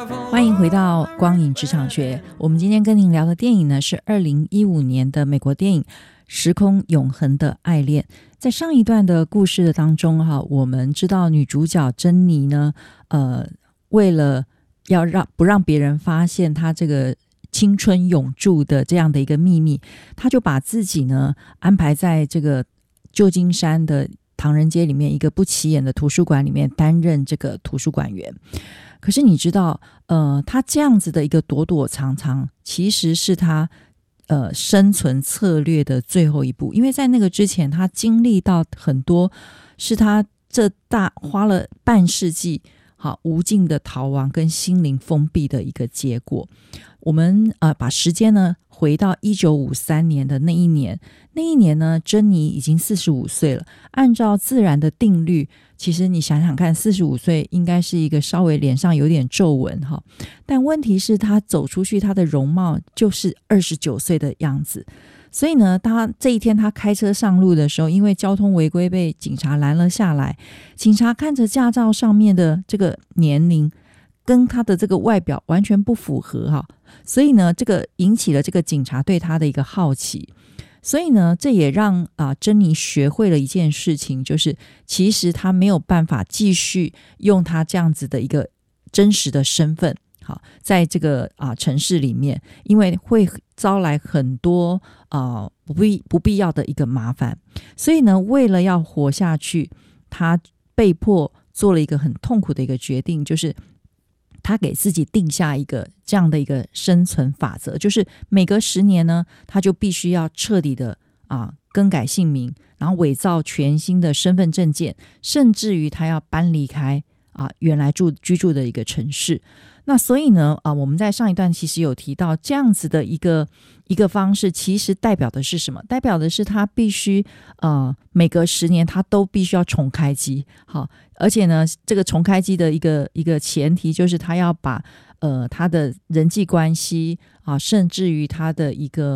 欢迎回到光影职场学。我们今天跟您聊的电影呢，是2015年的美国电影《时空永恒的爱恋》。在上一段的故事的当中我们知道女主角珍妮呢，为了要不让别人发现她这个青春永驻的这样的一个秘密，她就把自己呢安排在这个旧金山的唐人街里面一个不起眼的图书馆里面担任这个图书馆员。可是你知道他这样子的一个躲躲藏藏，其实是他生存策略的最后一步。因为在那个之前，他经历到很多是他花了半世纪无尽的逃亡跟心灵封闭的一个结果。我们把时间呢回到1953年的那一年呢，珍妮已经45岁了。按照自然的定律，其实你想想看，45岁应该是一个稍微脸上有点皱纹但问题是她走出去，她的容貌就是29岁的样子。所以呢，这一天他开车上路的时候，因为交通违规被警察拦了下来。警察看着驾照上面的这个年龄跟他的这个外表完全不符合所以呢，这个引起了这个警察对他的一个好奇。所以呢，这也让珍妮学会了一件事情，就是其实他没有办法继续用他这样子的一个真实的身份在这个城市里面，因为会招来很多不必要的一个麻烦。所以呢，为了要活下去，他被迫做了一个很痛苦的一个决定，就是他给自己定下一个这样的一个生存法则，就是每隔10年呢，他就必须要彻底的更改姓名，然后伪造全新的身份证件，甚至于他要搬离开原来居住的一个城市。那所以呢我们在上一段其实有提到这样子的一个方式，其实代表的是什么？代表的是他必须每隔10年他都必须要重开机。而且呢，这个重开机的一个前提就是他要把他的人际关系甚至于他的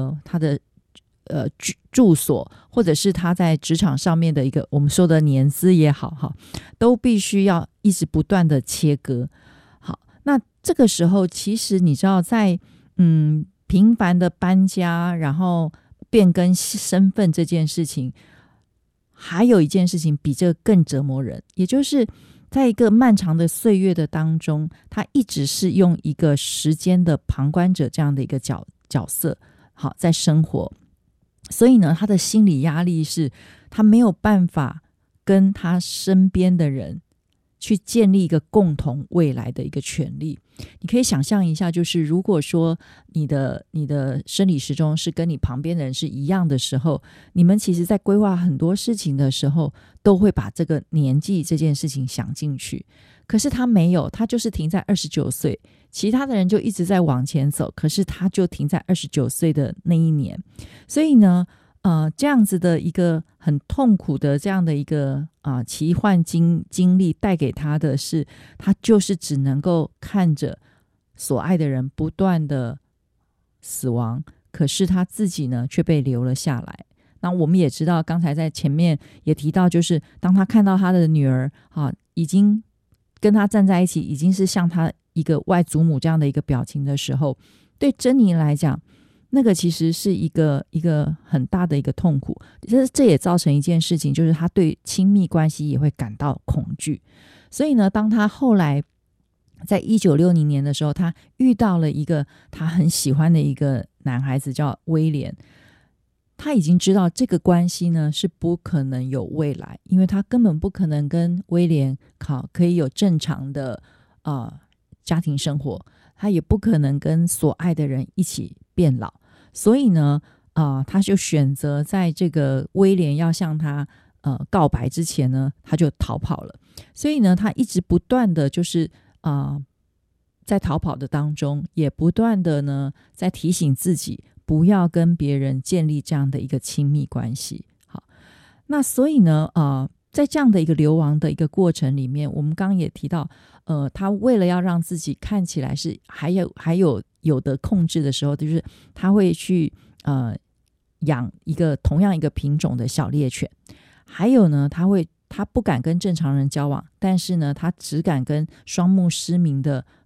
住所，或者是他在职场上面的一个我们说的年资也好都必须要一直不断的切割。那这个时候其实你知道在频繁的搬家然后变更身份这件事情，还有一件事情比这个更折磨人，也就是在一个漫长的岁月的当中，他一直是用一个时间的旁观者这样的一个角色在生活。所以呢，他的心理压力是他没有办法跟他身边的人去建立一个共同未来的一个权利。你可以想象一下，就是如果说你的生理时钟是跟你旁边的人是一样的时候，你们其实在规划很多事情的时候都会把这个年纪这件事情想进去。可是他没有，他就是停在29岁，其他的人就一直在往前走，可是他就停在29岁的那一年。所以呢这样子的一个很痛苦的这样的一个奇幻经历带给他的是，他就是只能够看着所爱的人不断的死亡，可是他自己呢却被留了下来。那我们也知道，刚才在前面也提到，就是当他看到他的女儿已经跟他站在一起，已经是像他一个外祖母这样的一个表情的时候，对珍妮来讲，那个其实是一个很大的一个痛苦。这也造成一件事情，就是他对亲密关系也会感到恐惧。所以呢，当他后来在1960年的时候，他遇到了一个他很喜欢的一个男孩子叫威廉，他已经知道这个关系呢是不可能有未来，因为他根本不可能跟威廉可以有正常的家庭生活，他也不可能跟所爱的人一起变老。所以呢他就选择在这个威廉要向他告白之前呢，他就逃跑了。所以呢，他一直不断的就是在逃跑的当中，也不断的呢在提醒自己不要跟别人建立这样的一个亲密关系。好，那所以呢在这样的一个流亡的一个过程里面，我们刚刚也提到他为了要让自己看起来是还有的控制的时候，就是他会去养同样一个品种的小猎犬。还有呢，他不敢跟正常人交往，但是呢他只敢跟双目失明的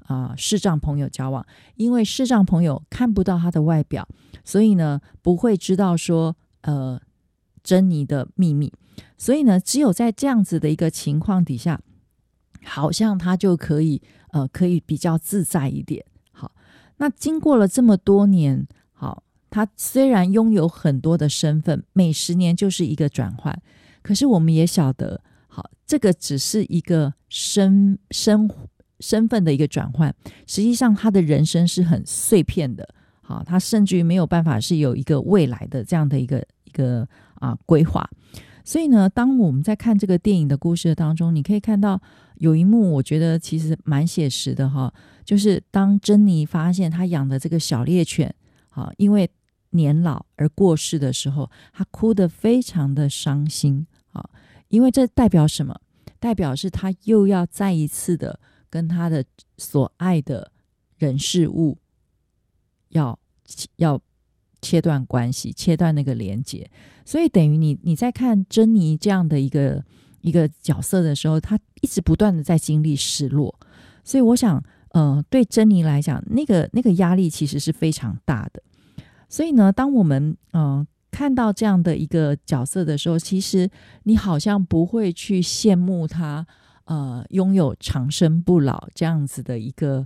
视障朋友交往，因为视障朋友看不到他的外表，所以呢不会知道说珍妮的秘密，所以呢只有在这样子的一个情况底下，好像他就可以比较自在一点。好，那经过了这么多年，好，他虽然拥有很多的身份，每10年就是一个转换，可是我们也晓得，好，这个只是一个身份的一个转换，实际上他的人生是很碎片的。好，他甚至于没有办法是有一个未来的这样的一个规划。所以呢，当我们在看这个电影的故事当中，你可以看到有一幕我觉得其实蛮写实的哈，就是当珍妮发现她养的这个小猎犬因为年老而过世的时候，她哭得非常的伤心因为这代表什么？代表是她又要再一次的跟她的所爱的人事物要切断关系，切断那个连结。所以等于你在看珍妮这样的一个角色的时候，她一直不断的在经历失落。所以我想对珍妮来讲，那个压力其实是非常大的。所以呢，当我们看到这样的一个角色的时候，其实你好像不会去羡慕她拥有长生不老这样子的一个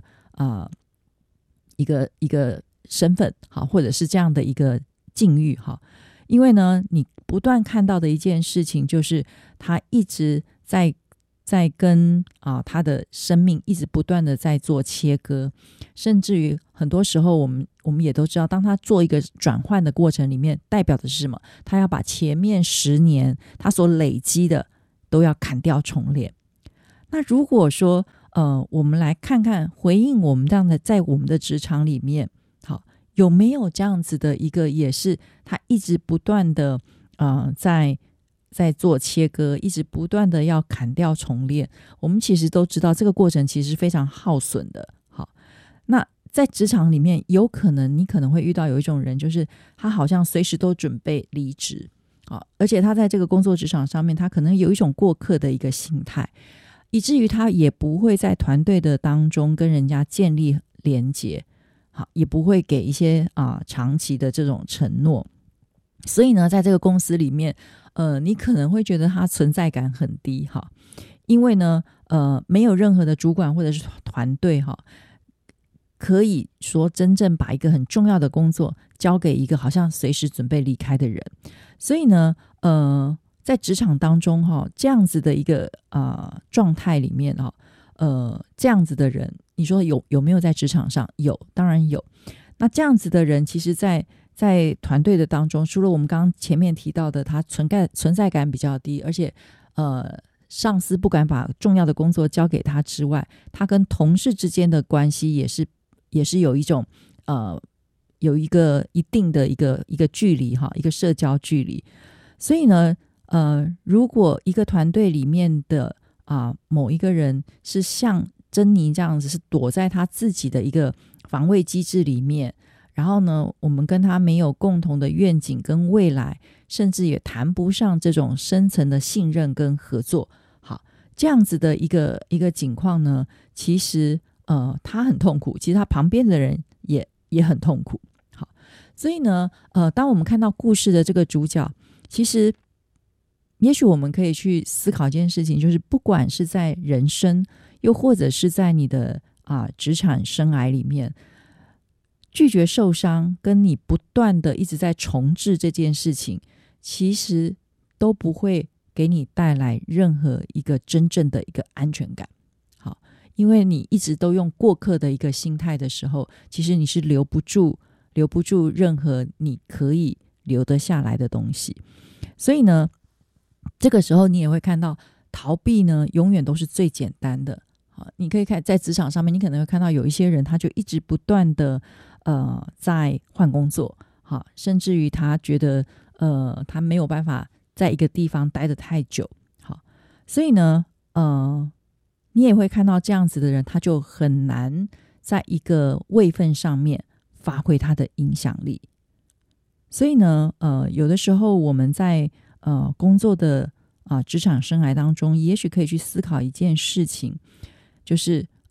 身份好，或者是这样的一个境遇哈。因为呢，你不断看到的一件事情就是他一直在跟他的生命一直不断的在做切割，甚至于很多时候我们也都知道，当他做一个转换的过程里面，代表的是什么？他要把前面10年他所累积的都要砍掉重练。那如果说我们来看看回应我们这样的在我们的职场里面，好，有没有这样子的一个也是他一直不断的在做切割，一直不断的要砍掉重练。我们其实都知道这个过程其实非常耗损的。好，那在职场里面有可能你可能会遇到有一种人，就是他好像随时都准备离职而且他在这个工作职场上面，他可能有一种过客的一个心态，以至于他也不会在团队的当中跟人家建立连结，好，也不会给一些长期的这种承诺。所以呢，在这个公司里面你可能会觉得他存在感很低哈，因为呢没有任何的主管或者是团队可以说真正把一个很重要的工作交给一个好像随时准备离开的人。所以呢在职场当中这样子的一个状态里面这样子的人，你说有没有在职场上？有，当然有。那这样子的人其实在团队的当中，除了我们刚刚前面提到的他存在感比较低，而且上司不敢把重要的工作交给他之外，他跟同事之间的关系也是有一种有一个一定的一个距离一个社交距离。所以呢如果一个团队里面的某一个人是像珍妮这样子，是躲在他自己的一个防卫机制里面，然后呢我们跟他没有共同的愿景跟未来，甚至也谈不上这种深层的信任跟合作，好，这样子的一个情况呢，其实他很痛苦，其实他旁边的人也很痛苦。好，所以呢当我们看到故事的这个主角，其实也许我们可以去思考一件事情，就是不管是在人生又或者是在你的职场生涯里面，拒绝受伤跟你不断的一直在重置这件事情，其实都不会给你带来任何一个真正的一个安全感。好，因为你一直都用过客的一个心态的时候，其实你是留不住任何你可以留得下来的东西。所以呢这个时候你也会看到逃避呢永远都是最简单的。你可以看在职场上面，你可能会看到有一些人他就一直不断的在换工作，甚至于他觉得他没有办法在一个地方待得太久。好，所以呢你也会看到这样子的人，他就很难在一个位分上面发挥他的影响力。所以呢有的时候我们在工作的职场生涯当中，也许可以去思考一件事情，就是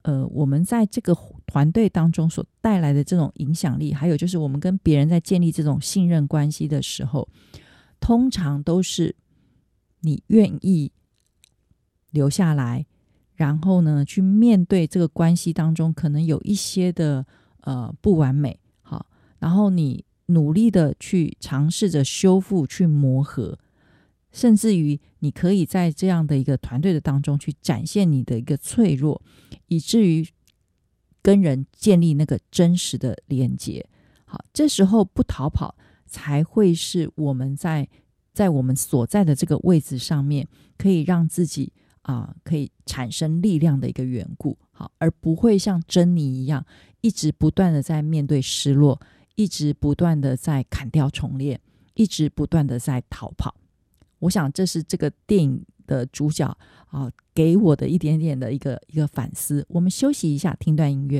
我们在这个团队当中所带来的这种影响力，还有就是我们跟别人在建立这种信任关系的时候，通常都是你愿意留下来，然后呢去面对这个关系当中可能有一些的不完美，好，然后你努力的去尝试着修复，去磨合，甚至于你可以在这样的一个团队的当中去展现你的一个脆弱，以至于跟人建立那个真实的连结。好，这时候不逃跑才会是我们在我们所在的这个位置上面可以让自己可以产生力量的一个缘故。好，而不会像珍妮一样一直不断的在面对失落，一直不断的在砍掉重练，一直不断的在逃跑。我想这是这个电影的主角给我的一点点的一个反思。我们休息一下，听段音乐。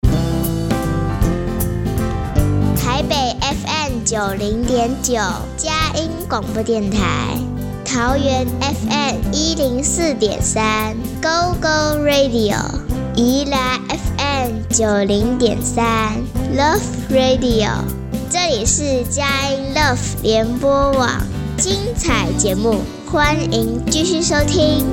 台北 FM 90.9佳音广播电台，桃园 FM 104.3 Go Go Radio， 宜兰 FM 90.3 Love Radio。这里是佳音 Love 联播网，精彩节目，欢迎继续收听。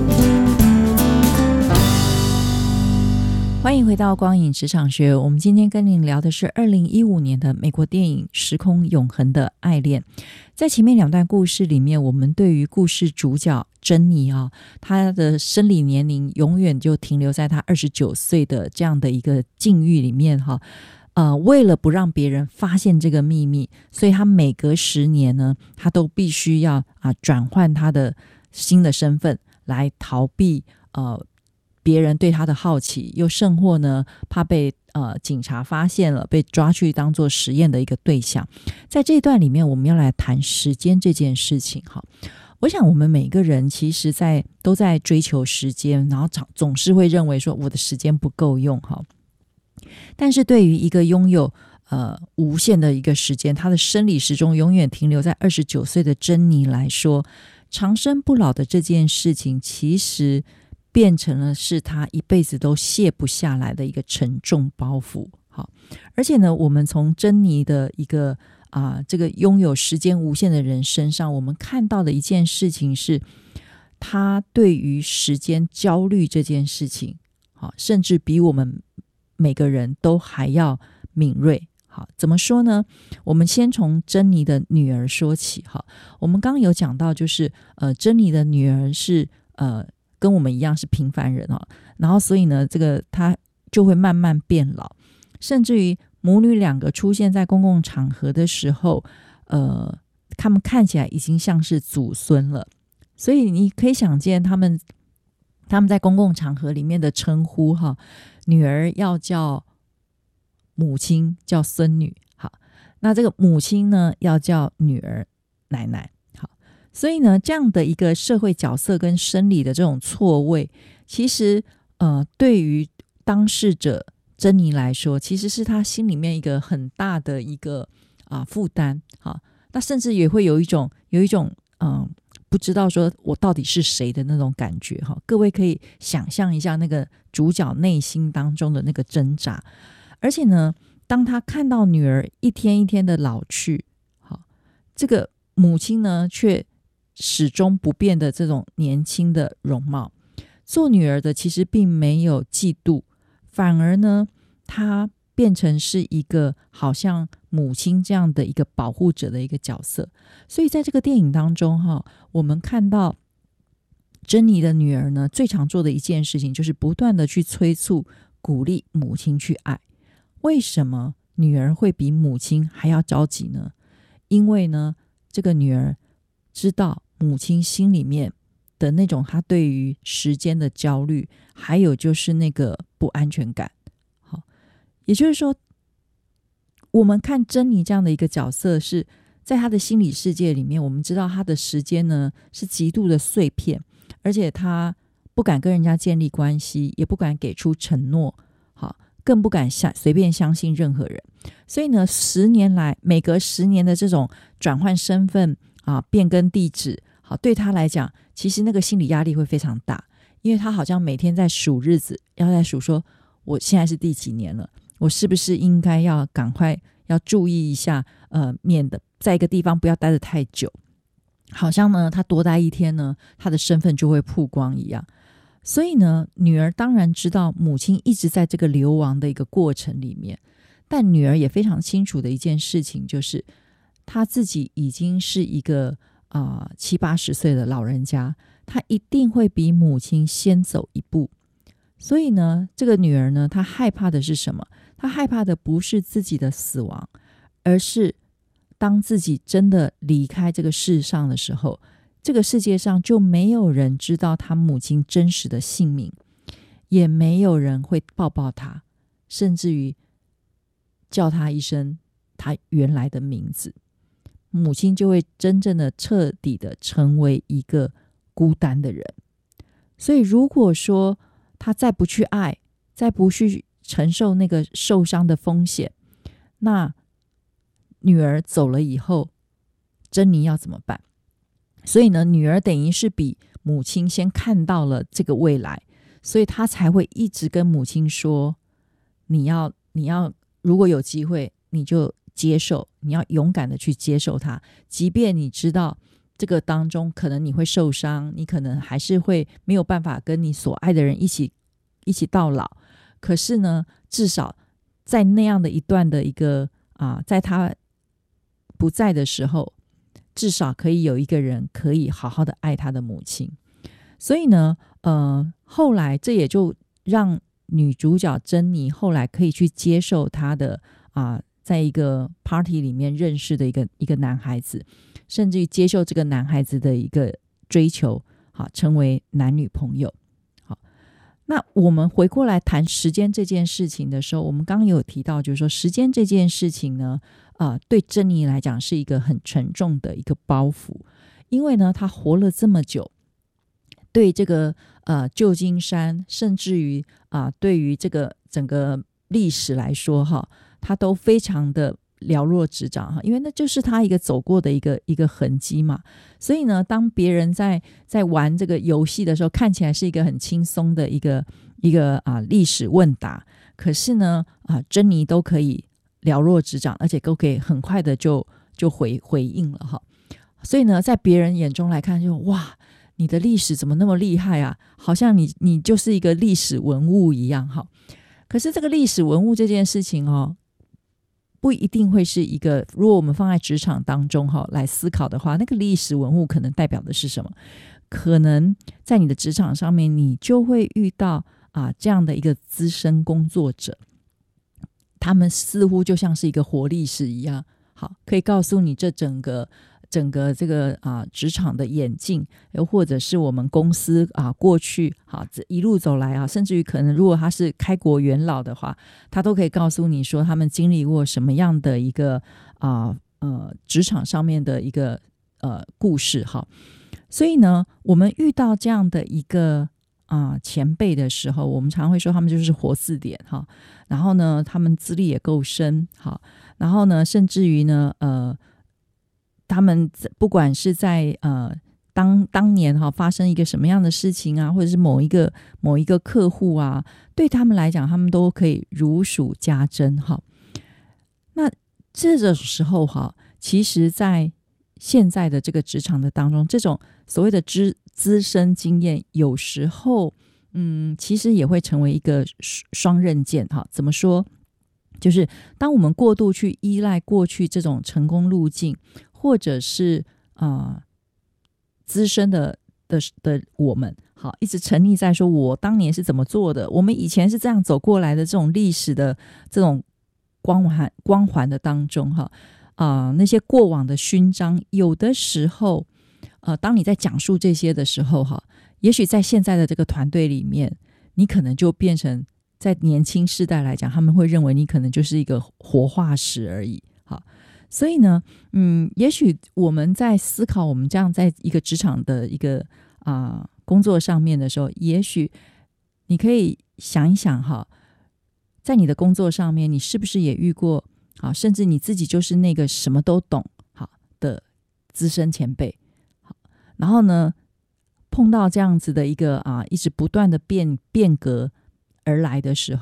欢迎回到光影职场学，我们今天跟您聊的是2015年的美国电影《时空永恒的爱恋》。在前面2段故事里面，我们对于故事主角珍妮她的生理年龄永远就停留在她29岁的这样的一个境遇里面为了不让别人发现这个秘密，所以她每隔10年呢，她都必须要转换她的新的身份来逃避别人对他的好奇，又甚或呢怕被警察发现了，被抓去当做实验的一个对象。在这一段里面，我们要来谈时间这件事情。我想我们每个人其实都在追求时间，然后总是会认为说我的时间不够用。但是对于一个拥有无限的一个时间，他的生理时钟永远停留在29岁的珍妮来说，长生不老的这件事情其实变成了是他一辈子都卸不下来的一个沉重包袱。好，而且呢，我们从珍妮的一个这个拥有时间无限的人身上，我们看到的一件事情是，他对于时间焦虑这件事情，甚至比我们每个人都还要敏锐。好，怎么说呢？我们先从珍妮的女儿说起。我们刚刚有讲到，就是珍妮的女儿是跟我们一样是平凡人然后所以呢，这个他就会慢慢变老，甚至于母女2个出现在公共场合的时候，他们看起来已经像是祖孙了。所以你可以想见他们在公共场合里面的称呼女儿要叫母亲，叫孙女。好，那这个母亲呢要叫女儿奶奶。所以呢，这样的一个社会角色跟生理的这种错位，其实对于当事者珍妮来说，其实是她心里面一个很大的一个负担。那甚至也会有一种不知道说我到底是谁的那种感觉。各位可以想象一下那个主角内心当中的那个挣扎。而且呢，当他看到女儿一天一天的老去，这个母亲呢却始终不变的这种年轻的容貌，做女儿的其实并没有嫉妒，反而呢她变成是一个好像母亲这样的一个保护者的一个角色。所以在这个电影当中我们看到珍妮的女儿呢，最常做的一件事情就是不断的去催促鼓励母亲去爱。为什么女儿会比母亲还要着急呢？因为呢，这个女儿知道母亲心里面的那种她对于时间的焦虑，还有就是那个不安全感。好，也就是说，我们看珍妮这样的一个角色，是在她的心理世界里面，我们知道她的时间呢是极度的碎片，而且她不敢跟人家建立关系，也不敢给出承诺，更不敢随便相信任何人。所以呢，10年来每隔10年的这种转换身份变更地址，对他来讲，其实那个心理压力会非常大，因为他好像每天在数日子，要在数说我现在是第几年了，我是不是应该要赶快要注意一下，免得在一个地方不要待得太久，好像呢他多待一天呢，他的身份就会曝光一样。所以呢，女儿当然知道母亲一直在这个流亡的一个过程里面，但女儿也非常清楚的一件事情，就是她自己已经是一个70、80岁的老人家，她一定会比母亲先走一步。所以呢，这个女儿呢，她害怕的是什么？她害怕的不是自己的死亡，而是当自己真的离开这个世上的时候，这个世界上就没有人知道他母亲真实的姓名，也没有人会抱抱他，甚至于叫他一声他原来的名字，母亲就会真正的彻底的成为一个孤单的人。所以如果说他再不去爱，再不去承受那个受伤的风险，那女儿走了以后，珍妮要怎么办？所以呢，女儿等于是比母亲先看到了这个未来，所以她才会一直跟母亲说，你要如果有机会你就接受，你要勇敢的去接受它，即便你知道这个当中可能你会受伤，你可能还是会没有办法跟你所爱的人一起到老，可是呢，至少在那样的一段的一个在他不在的时候，至少可以有一个人可以好好的爱他的母亲。所以呢后来这也就让女主角珍妮后来可以去接受她的在一个 party 里面认识的一个男孩子，甚至于接受这个男孩子的一个追求，好，成为男女朋友。好，那我们回过来谈时间这件事情的时候，我们刚刚有提到，就是说时间这件事情呢对珍妮来讲是一个很沉重的一个包袱，因为呢她活了这么久，对这个旧金山，甚至于对于这个整个历史来说她都非常的了若指掌，因为那就是她一个走过的一个痕迹嘛。所以呢，当别人在玩这个游戏的时候，看起来是一个很轻松的一个历史问答，可是呢珍妮都可以了若指掌，而且都可以很快的就回应了所以呢，在别人眼中来看，就哇，你的历史怎么那么厉害啊？好像你就是一个历史文物一样可是这个历史文物这件事情不一定会是一个，如果我们放在职场当中来思考的话，那个历史文物可能代表的是什么？可能在你的职场上面，你就会遇到这样的一个资深工作者，他们似乎就像是一个活历史一样，好，可以告诉你这整个这个职场的演进，又或者是我们公司过去一路走来甚至于可能如果他是开国元老的话，他都可以告诉你说他们经历过什么样的一个职场上面的一个故事所以呢，我们遇到这样的一个前辈的时候，我们常会说他们就是活字典然后呢他们资历也够深然后呢甚至于呢他们不管是在当年发生一个什么样的事情或者是某一个客户对他们来讲，他们都可以如数家珍那这个时候其实在现在的这个职场的当中，这种所谓的资深经验，有时候其实也会成为一个双刃剑怎么说？就是当我们过度去依赖过去这种成功路径，或者是资深的我们一直沉溺在说我当年是怎么做的，我们以前是这样走过来的这种历史的这种光环的当中那些过往的勋章，有的时候当你在讲述这些的时候也许在现在的这个团队里面，你可能就变成在年轻世代来讲，他们会认为你可能就是一个活化石而已所以呢也许我们在思考我们这样在一个职场的一个工作上面的时候，也许你可以想一想在你的工作上面，你是不是也遇过甚至你自己就是那个什么都懂的资深前辈然后呢碰到这样子的一个一直不断的变革而来的时候，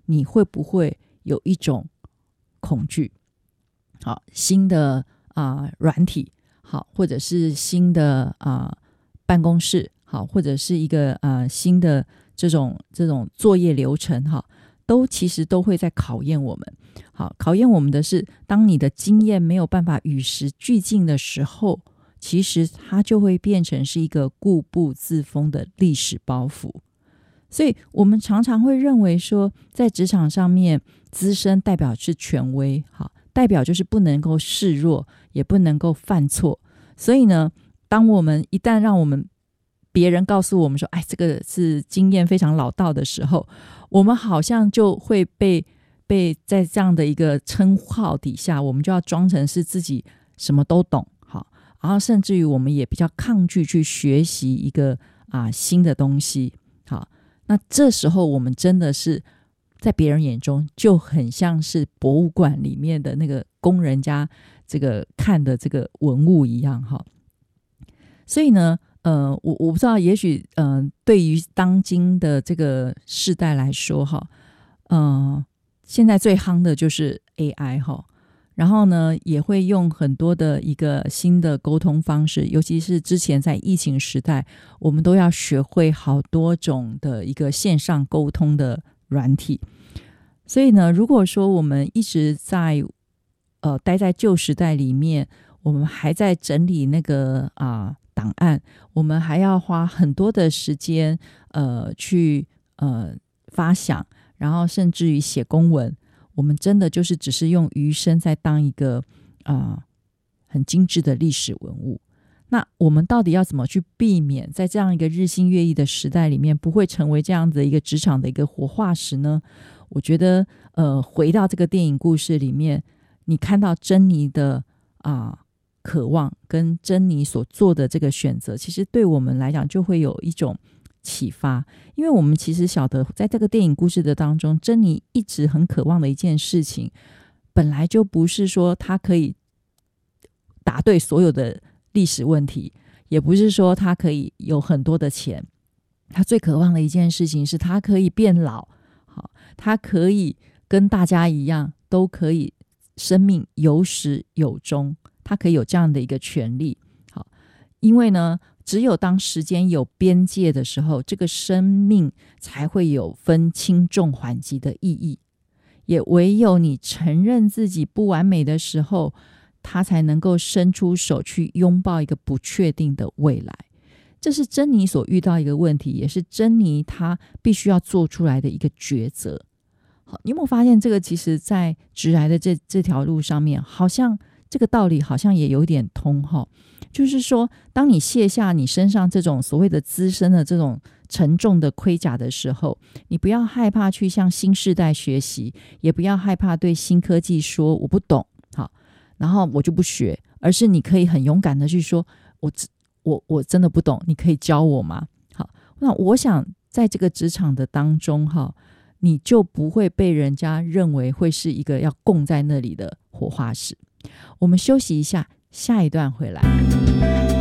你会不会有一种恐惧？好，新的软体，好，或者是新的办公室，好，或者是一个新的这种作业流程，好，其实都会在考验我们。好，考验我们的是，当你的经验没有办法与时俱进的时候，其实它就会变成是一个固步自封的历史包袱。所以我们常常会认为说，在职场上面，资深代表是权威，好，代表就是不能够示弱，也不能够犯错。所以呢，当我们一旦让别人告诉我们说，这个是经验非常老道的时候，我们好像就会被在这样的一个称号底下，我们就要装成是自己什么都懂，好，然后甚至于我们也比较抗拒去学习一个新的东西，好，那这时候我们真的是在别人眼中就很像是博物馆里面的那个供人家这个看的这个文物一样，哈。所以呢我不知道，也许对于当今的这个世代来说，哈，现在最夯的就是 AI 哈，然后呢也会用很多的一个新的沟通方式，尤其是之前在疫情时代，我们都要学会好多种的一个线上沟通的软体。所以呢，如果说我们一直在待在旧时代里面，我们还在整理那个档案，我们还要花很多的时间去发想，然后甚至于写公文，我们真的就是只是用余生在当一个很精致的历史文物。那我们到底要怎么去避免在这样一个日新月异的时代里面不会成为这样的一个职场的一个活化石呢？我觉得回到这个电影故事里面，你看到珍妮的渴望跟珍妮所做的这个选择，其实对我们来讲就会有一种启发。因为我们其实晓得在这个电影故事的当中，珍妮一直很渴望的一件事情，本来就不是说她可以答对所有的历史问题，也不是说她可以有很多的钱，她最渴望的一件事情是她可以变老，好，她可以跟大家一样都可以生命有始有终，他可以有这样的一个权利。好，因为呢，只有当时间有边界的时候，这个生命才会有分轻重缓急的意义。也唯有你承认自己不完美的时候，他才能够伸出手去拥抱一个不确定的未来。这是珍妮所遇到一个问题，也是珍妮她必须要做出来的一个抉择。好，你有没有发现这个其实在职涯的这条路上面，好像这个道理好像也有点通哈，就是说当你卸下你身上这种所谓的资深的这种沉重的盔甲的时候，你不要害怕去向新世代学习，也不要害怕对新科技说我不懂，好，然后我就不学，而是你可以很勇敢的去说我真的不懂，你可以教我吗？好，那我想在这个职场的当中哈，你就不会被人家认为会是一个要供在那里的活化石。我们休息一下，下一段回来。